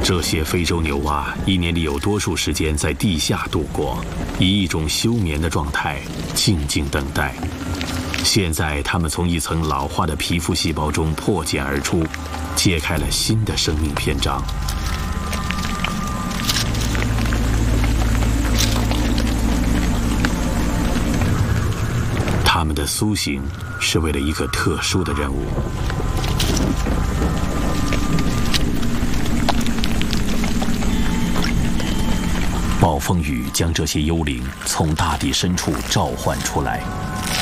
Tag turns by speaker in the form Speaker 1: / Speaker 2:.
Speaker 1: 这些非洲牛蛙一年里有多数时间在地下度过，以一种休眠的状态静静等待。现在，它们从一层老化的皮肤细胞中破茧而出，揭开了新的生命篇章。它们的苏醒是为了一个特殊的任务。暴风雨将这些幽灵从大地深处召唤出来。